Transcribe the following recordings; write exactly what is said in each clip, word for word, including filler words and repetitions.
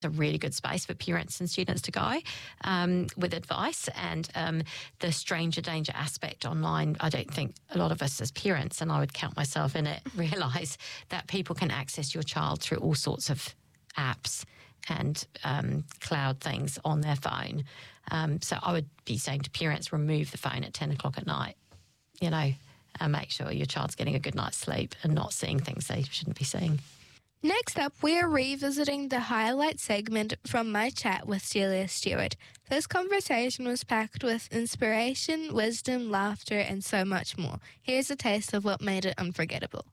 a really good space for parents and students to go um, with advice. And um, the stranger danger aspect online, I don't think a lot of us as parents, and I would count myself in it, realise that people can access your child through all sorts of apps and um, cloud things on their phone. Um, so I would be saying to parents, remove the phone at ten o'clock at night, you know, and make sure your child's getting a good night's sleep and not seeing things they shouldn't be seeing. Next up, we are revisiting the highlight segment from my chat with Celia Stewart. This conversation was packed with inspiration, wisdom, laughter, and so much more. Here's a taste of what made it unforgettable.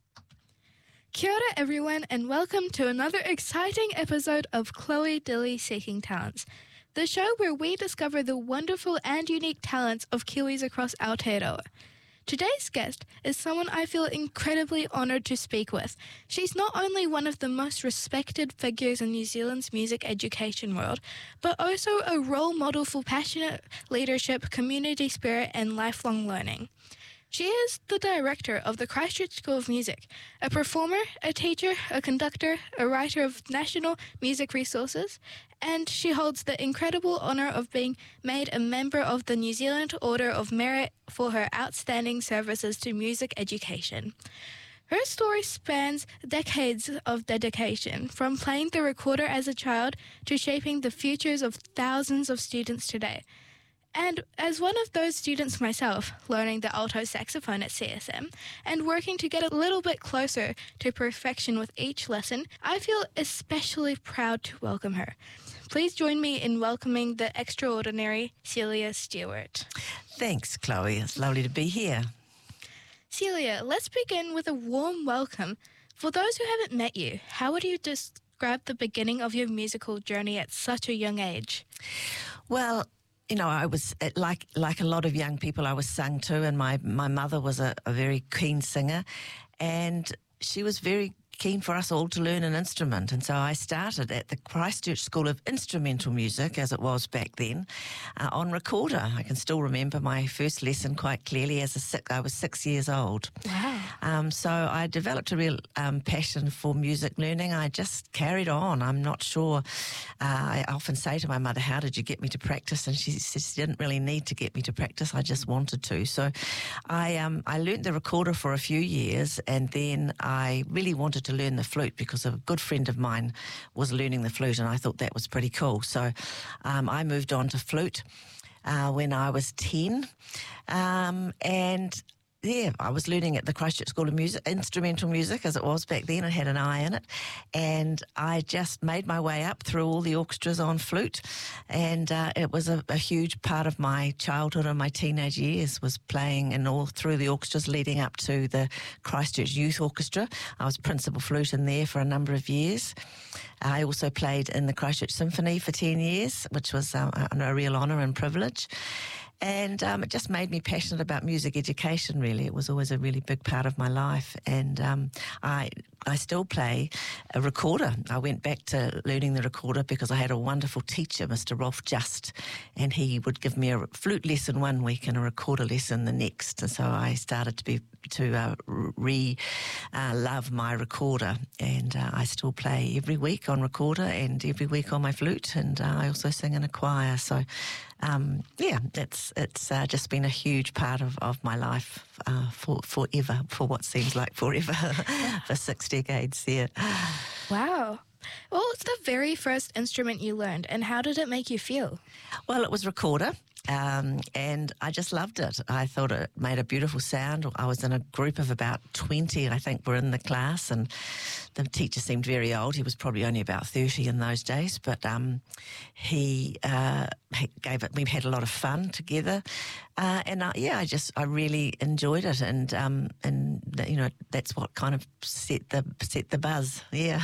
Kia ora, everyone, and welcome to another exciting episode of Chloe Dilly Seeking Talents, the show where we discover the wonderful and unique talents of Kiwis across Aotearoa. Today's guest is someone I feel incredibly honoured to speak with. She's not only one of the most respected figures in New Zealand's music education world, but also a role model for passionate leadership, community spirit, and lifelong learning. She is the director of the Christchurch School of Music, a performer, a teacher, a conductor, a writer of national music resources, and she holds the incredible honour of being made a member of the New Zealand Order of Merit for her outstanding services to music education. Her story spans decades of dedication, from playing the recorder as a child to shaping the futures of thousands of students today. And as one of those students myself, learning the alto saxophone at C S M and working to get a little bit closer to perfection with each lesson, I feel especially proud to welcome her. Please join me in welcoming the extraordinary Celia Stewart. Thanks, Chloe. It's lovely to be here. Celia, let's begin with a warm welcome. For those who haven't met you, how would you describe the beginning of your musical journey at such a young age? Well, you know, I was, like like a lot of young people, I was sung to, and my, my mother was a, a very keen singer, and she was very keen for us all to learn an instrument. And so I started at the Christchurch School of Instrumental Music, as it was back then, uh, on recorder. I can still remember my first lesson quite clearly. As a six, I was six years old. Wow. Um, so I developed a real um, passion for music learning. I just carried on. I'm not sure. Uh, I often say to my mother, how did you get me to practice? And she said she didn't really need to get me to practice. I just wanted to. So I, um, I learned the recorder for a few years, and then I really wanted to to learn the flute because a good friend of mine was learning the flute, and I thought that was pretty cool. So um, I moved on to flute uh, when I was ten, um, and yeah, I was learning at the Christchurch School of Music, instrumental music as it was back then. It had an eye in it, and I just made my way up through all the orchestras on flute, and uh, it was a, a huge part of my childhood and my teenage years was playing in all through the orchestras leading up to the Christchurch Youth Orchestra. I was principal flute in there for a number of years. I also played in the Christchurch Symphony for ten years, which was um, a, a real honour and privilege. And um, it just made me passionate about music education, really. It was always a really big part of my life. And um, I I still play a recorder. I went back to learning the recorder because I had a wonderful teacher, Mister Rolf Just, and he would give me a flute lesson one week and a recorder lesson the next. And so I started to be to uh, re uh, love my recorder, and uh, I still play every week on recorder and every week on my flute, and uh, I also sing in a choir. So um, yeah, it's it's uh, just been a huge part of, of my life uh, for forever, for what seems like forever, for six decades. Yeah. Wow. What was the very first instrument you learned, and how did it make you feel? Well, it was recorder. Um, and I just loved it. I thought it made a beautiful sound. I was in a group of about twenty, I think, were in the class, and the teacher seemed very old. He was probably only about thirty in those days, but um, he, uh, he gave it. We had a lot of fun together, uh, and I, yeah, I just I really enjoyed it, and um, and you know that's what kind of set the set the buzz. Yeah.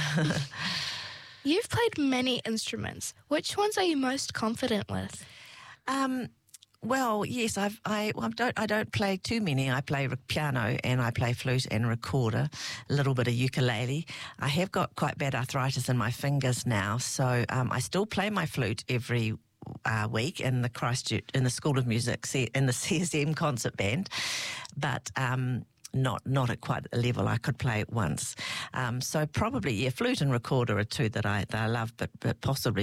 You've played many instruments. Which ones are you most confident with? Um, well, yes, I've, I well, don't I don't play too many. I play piano and I play flute and recorder, a little bit of ukulele. I have got quite bad arthritis in my fingers now, so um, I still play my flute every uh, week in the Christchurch in the School of Music in the C S M concert band, but. Um, not not at quite a level I could play it once. Um, so probably, yeah, flute and recorder are two that I, that I love, but, but possibly